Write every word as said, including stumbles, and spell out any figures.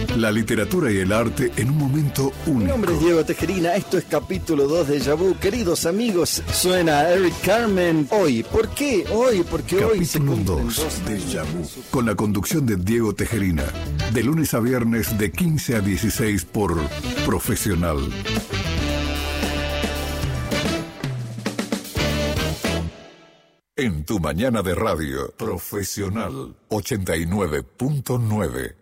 La literatura y el arte en un momento único. Mi nombre es Diego Tejerina, esto es capítulo dos de Déjà Vu. Queridos amigos, suena Eric Carmen hoy. ¿Por qué? Hoy, porque capítulo hoy se cumplen dos dos de Déjà Vu, con la conducción de Diego Tejerina, de lunes a viernes de quince a dieciséis por Profesional. En tu mañana de radio, Profesional ochenta y nueve punto nueve.